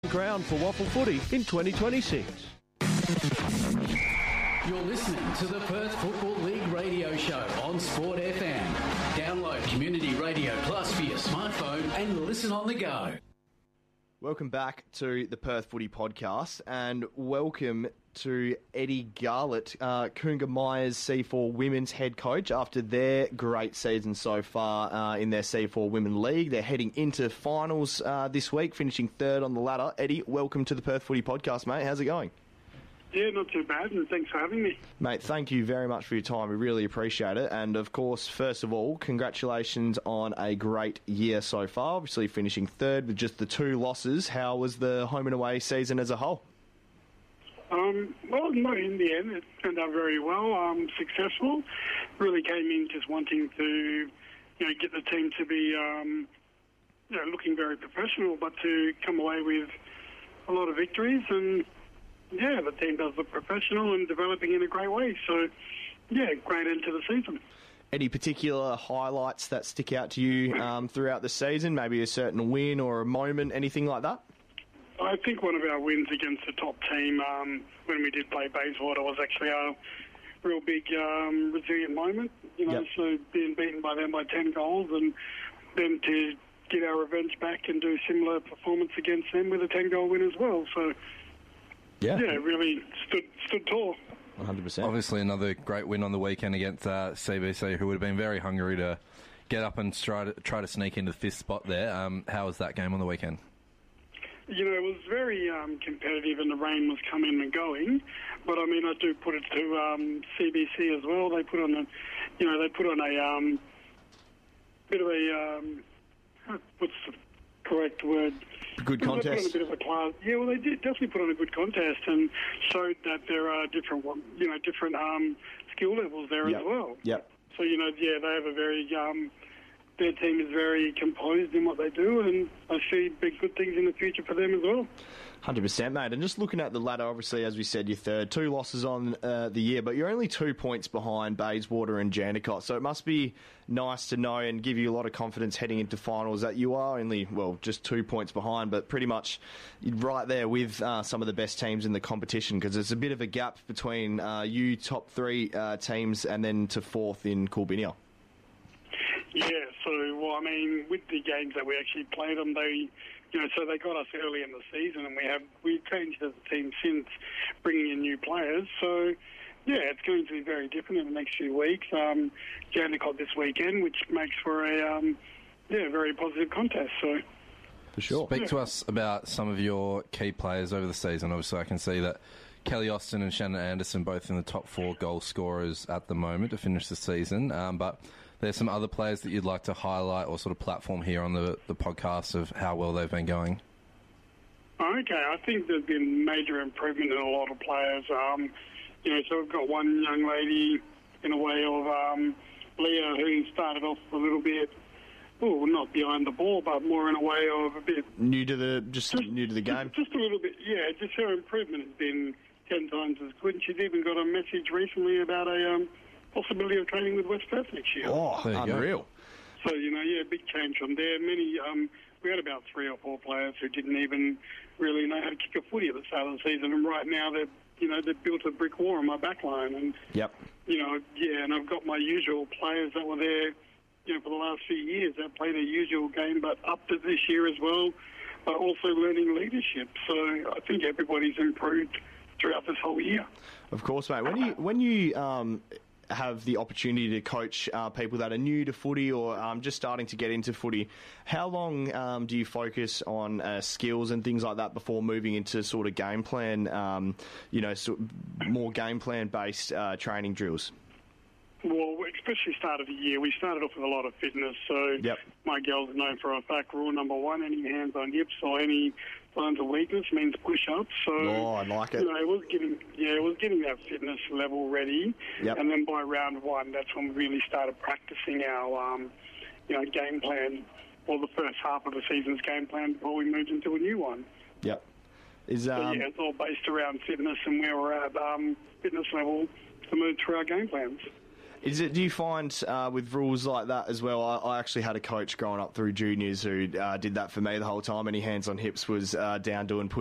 Ground for Waffle Footy in 2026. You're listening to the Perth Football League radio show on Sport FM. Download Community Radio Plus for your smartphone and listen on the go. Welcome back to the Perth Footy Podcast, and welcome to Eddie Garlett, Coonga Myers C4 Women's head coach, after their great season so far in their C4 Women League. They're heading into finals this week, finishing third on the ladder. Eddie, welcome to the Perth Footy Podcast, mate. How's it going? Yeah, not too bad, and thanks for having me. Mate, thank you very much for your time. We really appreciate it. And, of course, first of all, congratulations on a great year so far. Obviously finishing third with just the 2 losses. How was the home and away season as a whole? Well, no, in the end, it turned out very well. Successful. Really came in just wanting to, get the team to be, looking very professional, but to come away with a lot of victories. And, yeah, the team does look professional and developing in a great way. So, yeah, great end to the season. Any particular highlights that stick out to you throughout the season? Maybe a certain win or a moment, anything like that? I think one of our wins against the top team when we did play Bayswater was actually a real big resilient moment. So being beaten by them by 10 goals and then to get our revenge back and do a similar performance against them with a 10-goal win as well. So, yeah, really stood tall. 100%. Obviously another great win on the weekend against CBC, who would have been very hungry to get up and try to sneak into the 5th spot there. How was that game on the weekend? It was very competitive and the rain was coming and going. But, I do put it to CBC as well. They put on a bit of a, what's the correct word? Good contest. They put on a bit of a class. Yeah, well, they did definitely put on a good contest and showed that there are different skill levels there as well. Yep. So, they have a very... their team is very composed in what they do, and I see big good things in the future for them as well. 100%, mate. And just looking at the ladder, obviously, as we said, you're third. 2 losses on the year, but you're only 2 points behind Bayswater and Jandakot. So it must be nice to know and give you a lot of confidence heading into finals that you are only, just 2 points behind, but pretty much right there with some of the best teams in the competition, because there's a bit of a gap between you top 3 teams and then to 4th in Coolbinia. Yeah, with the games that we actually played them, so they got us early in the season, and we've changed as a team since, bringing in new players. So, yeah, it's going to be very different in the next few weeks. Jandakot this weekend, which makes for a very positive contest. So, for sure. Speak to us about some of your key players over the season. Obviously, I can see that Kelly Austin and Shannon Anderson both in the top 4 goal scorers at the moment to finish the season, but there's some other players that you'd like to highlight or sort of platform here on the podcast of how well they've been going. Okay, I think there's been major improvement in a lot of players. So we've got one young lady in a way of Leah, who started off a little bit, not behind the ball, but more in a way of a bit new to the game. Just a little bit, yeah. Just her improvement has been 10 times as good. And she's even got a message recently about a possibility of training with West Perth next year. Oh, unreal. So, big change from there. We had about 3 or 4 players who didn't even really know how to kick a footy at the start of the season, and right now they've built a brick wall on my back line. And, and I've got my usual players that were there, for the last few years that played a usual game, but up to this year as well, but also learning leadership. So I think everybody's improved throughout this whole year. Of course, mate. When you have the opportunity to coach people that are new to footy or just starting to get into footy, how long do you focus on skills and things like that before moving into sort of game plan, more game plan based training drills? Well, especially start of the year, we started off with a lot of fitness. So my girls know for a fact, rule number 1, any hands on hips or any signs of weakness means push-ups. So, I like it. It was getting that fitness level ready. Yep. And then by round 1, that's when we really started practicing our, game plan, or the first half of the season's game plan before we moved into a new one. Yep. It's all based around fitness and where we're at fitness level to move through our game plans. Do you find with rules like that as well? I actually had a coach growing up through juniors who did that for me the whole time, and he hands on hips was down doing